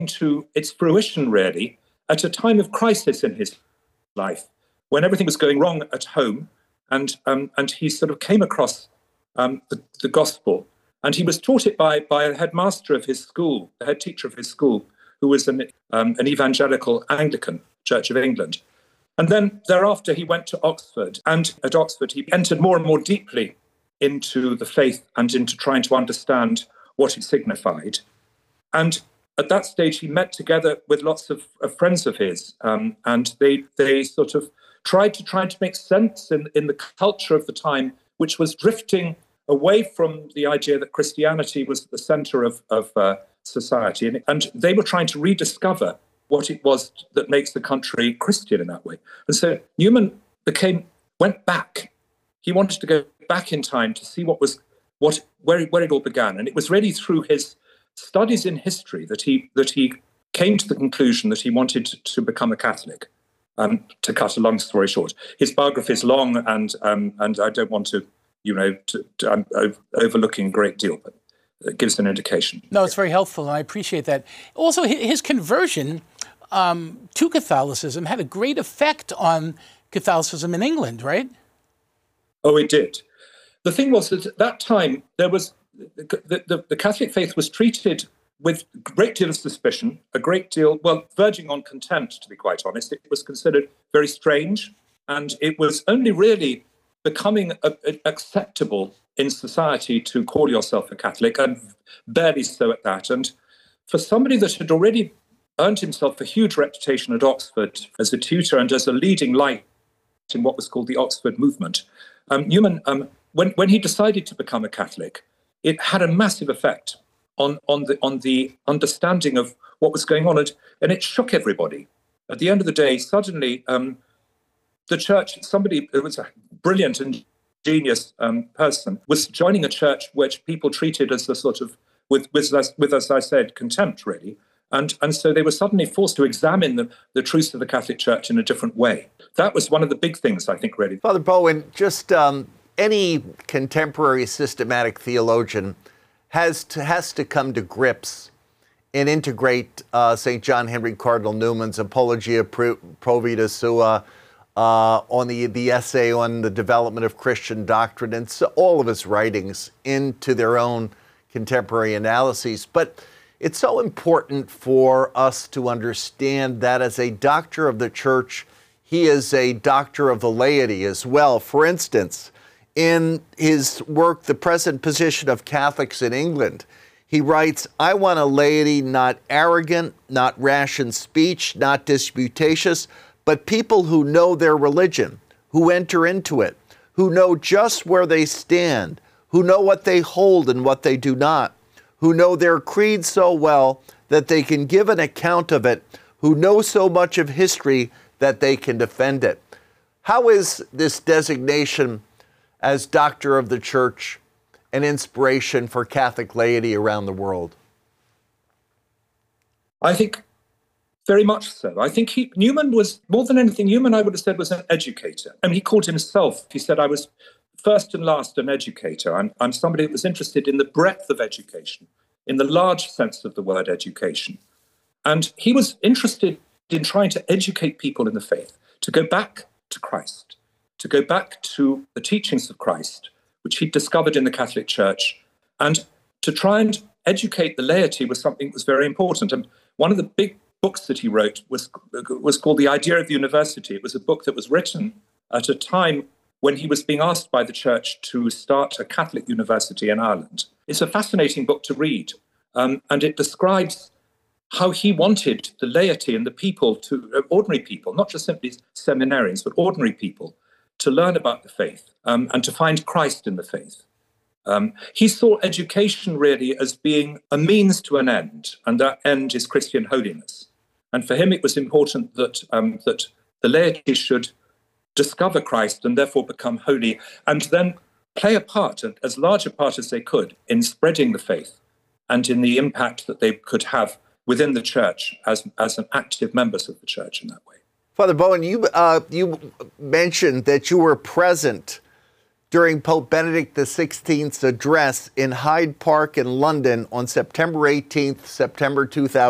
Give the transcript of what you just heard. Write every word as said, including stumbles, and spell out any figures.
to its fruition, really, at a time of crisis in his life, when everything was going wrong at home, and um, and he sort of came across um, the, the gospel, and he was taught it by by a headmaster of his school, the head teacher of his school, who was an um, an evangelical Anglican Church of England. And then thereafter he went to Oxford, and at Oxford he entered more and more deeply into the faith and into trying to understand what it signified. And at that stage, he met together with lots of, of friends of his, um, and they they sort of tried to try to make sense in, in the culture of the time, which was drifting away from the idea that Christianity was at the center of, of uh, society. And, and they were trying to rediscover what it was that makes the country Christian in that way. And so Newman became went back. He wanted to go back in time to see what was what where, where it all began. And it was really through his studies in history that he that he came to the conclusion that he wanted to, to become a Catholic. Um, to cut a long story short, his biography is long, and um, and I don't want to, you know, to, to, I'm overlooking a great deal, but it gives an indication. No, it's very helpful, and I appreciate that. Also, his conversion um, to Catholicism had a great effect on Catholicism in England, right? Oh, it did. The thing was that at that time there was the, the, the Catholic faith was treated with a great deal of suspicion, a great deal, well, verging on contempt, to be quite honest. It was considered very strange, and it was only really becoming a, a, acceptable in society to call yourself a Catholic, and barely so at that. And for somebody that had already earned himself a huge reputation at Oxford as a tutor and as a leading light in what was called the Oxford movement, um, Newman, um, when, when he decided to become a Catholic, it had a massive effect on, on, the, on the understanding of what was going on, and, and it shook everybody. At the end of the day, suddenly um, the church, somebody who was a brilliant and genius um, person, was joining a church which people treated as a sort of, with, with, with as I said, contempt, really. And, and so they were suddenly forced to examine the, the truths of the Catholic Church in a different way. That was one of the big things, I think, really. Father Bowen, just um, any contemporary systematic theologian has to, has to come to grips and integrate uh, Saint John Henry Cardinal Newman's Apologia Pro, Pro Vita Sua, uh, on the, the essay on the development of Christian doctrine, and so all of his writings into their own contemporary analyses. But it's so important for us to understand that as a doctor of the church, he is a doctor of the laity as well. For instance, in his work, The Present Position of Catholics in England, he writes, "I want a laity not arrogant, not rash in speech, not disputatious, but people who know their religion, who enter into it, who know just where they stand, who know what they hold and what they do not, who know their creed so well that they can give an account of it, who know so much of history that they can defend it." How is this designation as doctor of the church an inspiration for Catholic laity around the world? I think very much so. I think he, Newman was, more than anything, Newman, I would have said, was an educator. I mean, he called himself, he said, "I was first and last an educator. I'm, I'm somebody that was interested in the breadth of education, in the large sense of the word education." And he was interested in trying to educate people in the faith, to go back to Christ, to go back to the teachings of Christ, which he discovered in the Catholic Church, and to try and educate the laity was something that was very important. And one of the big books that he wrote was, was called The Idea of University. It was a book that was written at a time when he was being asked by the church to start a Catholic university in Ireland. It's a fascinating book to read, um, and it describes how he wanted the laity and the people, to uh, ordinary people, not just simply seminarians, but ordinary people, to learn about the faith um, and to find Christ in the faith. Um, he saw education really as being a means to an end, and that end is Christian holiness. And for him, it was important that um, that the laity should discover Christ and therefore become holy, and then play a part, as large a part as they could, in spreading the faith and in the impact that they could have within the church as, as an active members of the church in that way. Father Bowen, you, uh, you mentioned that you were present during Pope Benedict the sixteenth's address in Hyde Park in London on September eighteenth, September two thousand.